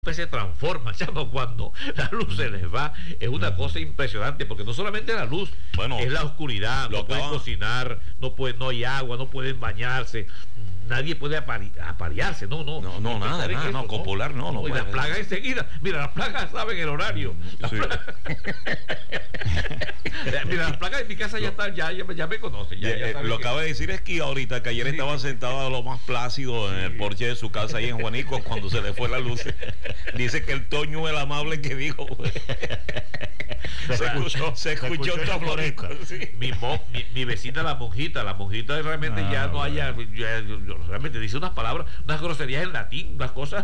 se transforma, chamo, cuando la luz se les va, es una cosa impresionante, porque no solamente la luz, bueno, es la oscuridad, no pueden cocinar, no hay agua, no pueden bañarse, nadie puede aparearse, no, nada, copular, no. Y las plagas enseguida, mira, las plagas saben el horario. Sí. Mira, las plagas en mi casa ya me conocen. Lo que acaba de decir es que ahorita, que ayer estaba sentado a lo más plácido en el porche de su casa ahí en Juanico cuando se le fue la luz. Dice que el Toño el amable que dijo. Se escuchó otra floresta. Sí. Mi vecina la monjita realmente ya no haya, realmente dice unas palabras, unas groserías en latín, unas cosas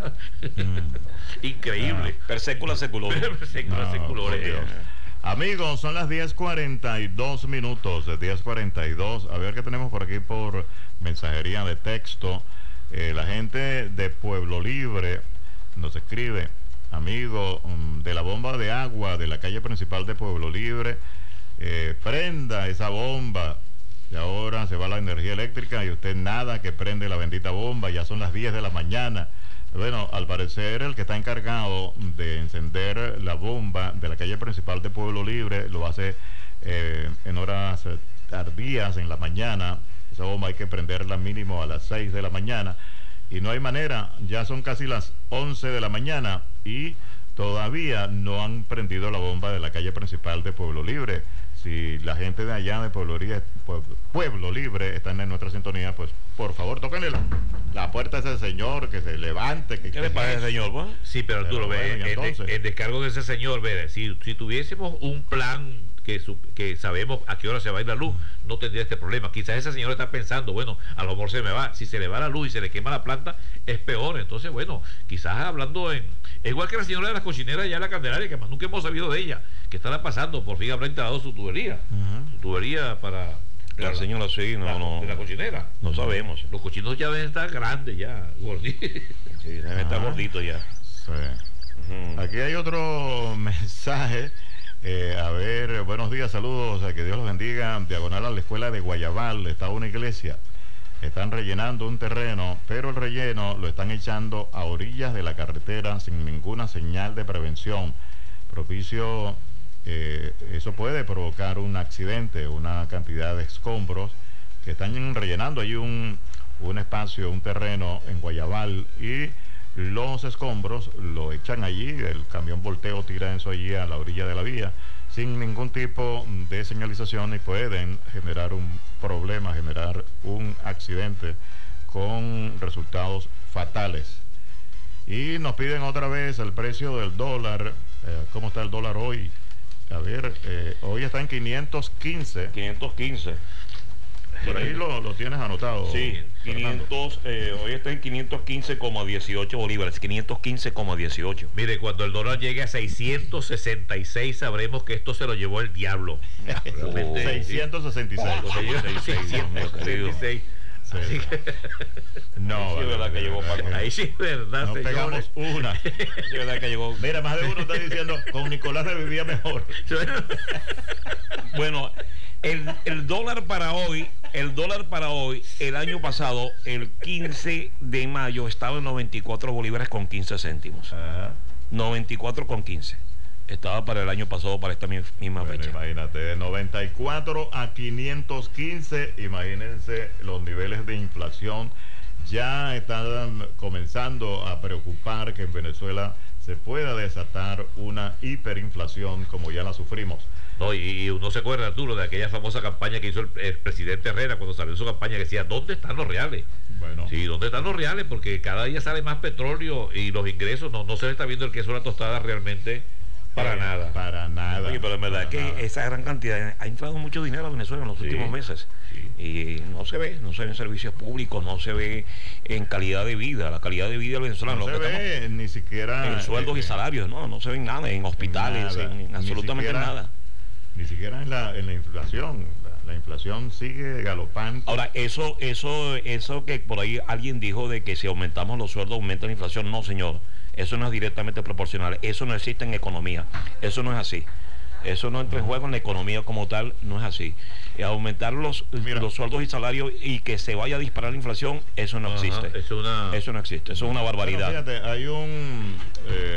increíbles. Per secula seculorum. Per secula seculorum. Amigos, son las 10:42 minutos, 10:42. A ver qué tenemos por aquí por mensajería de texto. La gente de Pueblo Libre nos escribe: amigo, de la bomba de agua de la calle principal de Pueblo Libre, prenda esa bomba. Y ahora se va la energía eléctrica y usted nada que prende la bendita bomba, ya son las 10 de la mañana. Bueno, al parecer el que está encargado de encender la bomba de la calle principal de Pueblo Libre lo hace en horas tardías en la mañana. Esa bomba hay que prenderla mínimo a las 6 de la mañana y no hay manera, ya son casi las 11 de la mañana y todavía no han prendido la bomba de la calle principal de Pueblo Libre. Si la gente de allá de Pueblo Libre están en nuestra sintonía, pues por favor tóquenle la puerta a ese señor, que se levante. ¿Qué le parece, señor? ¿Pues? Sí, pero Arturo, el descargo de ese señor, si tuviésemos un plan que sabemos a qué hora se va a ir la luz, no tendría este problema. Quizás ese señor está pensando, bueno, a lo mejor se me va, si se le va la luz y se le quema la planta, es peor. Entonces, bueno, quizás hablando es igual que la señora de las cochineras allá en la Candelaria, que más nunca hemos sabido de ella, que estará pasando, por fin habrá instalado su tubería, su tubería para la señora, sí, la cochinera. No sabemos. Los cochinos ya deben estar grandes, ya, gorditos. Sí, deben estar gorditos ya. Sí. Aquí hay otro mensaje. A ver, buenos días, saludos, que Dios los bendiga. Diagonal a la escuela de Guayabal está una iglesia. Están rellenando un terreno, pero el relleno lo están echando a orillas de la carretera sin ninguna señal de prevención. Propicio, eso puede provocar un accidente, una cantidad de escombros que están rellenando ahí un espacio, un terreno en Guayabal, y los escombros lo echan allí, el camión volteo tira eso allí a la orilla de la vía sin ningún tipo de señalización y pueden generar un problema, generar un accidente con resultados fatales. Y nos piden otra vez el precio del dólar. ¿Cómo está el dólar hoy? A ver, hoy está en 515. 515. Por ahí lo tienes anotado. Sí, 500, hoy está en 515,18 bolívares, 515,18. Mire, cuando el dólar llegue a 666 sabremos que esto se lo llevó el diablo. 666. 666. Sí. No, sí, es verdad que llegó Paco. Ahí sí es verdad, no señores. Pegamos una. Sí, es verdad que llegó. Mira, más de uno está diciendo, con Nicolás se vivía mejor. Bueno, el dólar para hoy, el año pasado, el 15 de mayo, estaba en 94 bolívares con 15 céntimos. 94 con 15. Estaba para el año pasado, para esta misma fecha. Imagínate, de 94 a 515, imagínense los niveles de inflación. Ya están comenzando a preocupar que en Venezuela se pueda desatar una hiperinflación como ya la sufrimos. No, y uno se acuerda, Arturo, de aquella famosa campaña que hizo el presidente Herrera cuando salió su campaña, que decía, ¿dónde están los reales? Bueno. Sí, ¿dónde están los reales? Porque cada día sale más petróleo y los ingresos, no se le está viendo el queso a la tostada realmente para nada. Para nada. Oye, pero en verdad que esa gran cantidad ha entrado mucho dinero a Venezuela en los últimos meses. Sí. Y no se ve en servicios públicos, no se ve en calidad de vida. La calidad de vida del venezolano. No se ve ni siquiera en sueldos y salarios, no se ven nada, en hospitales, en absolutamente nada. Ni siquiera en la inflación. La inflación sigue galopante. Ahora, eso que por ahí alguien dijo de que si aumentamos los sueldos aumenta la inflación. No, señor. Eso no es directamente proporcional. Eso no existe en economía. Eso no es así. Eso no entra en juego en la economía como tal, no es así. Aumentar los sueldos y salarios y que se vaya a disparar la inflación, eso no existe. Eso no existe, eso es una barbaridad. Bueno, fíjate, hay un